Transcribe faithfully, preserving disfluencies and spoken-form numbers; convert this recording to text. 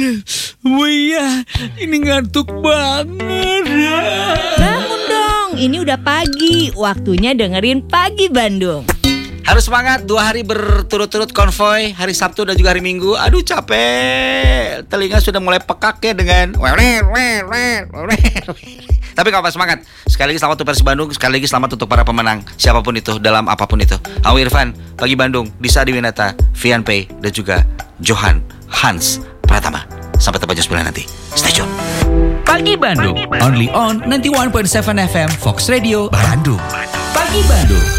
Oh iya, ini ngantuk banget. Bangun dong, ini udah pagi. Waktunya dengerin Pagi Bandung. Harus semangat, dua hari berturut-turut konvoy, hari Sabtu dan juga hari Minggu. Aduh capek, telinga sudah mulai pekak ya dengan tapi gak apa, semangat. Sekali lagi selamat untuk Persib Bandung, sekali lagi selamat untuk para pemenang, siapapun itu, dalam apapun itu. Aku Irfan, Pagi Bandung, Disa Adiwinata, Vian Pei, dan juga Johan Hans Pratama. Sampai tempat jam sembilan nanti. Stay tune. Pagi Bandung, only on sembilan puluh satu koma tujuh F M Fox Radio Bandung. Pagi Bandung.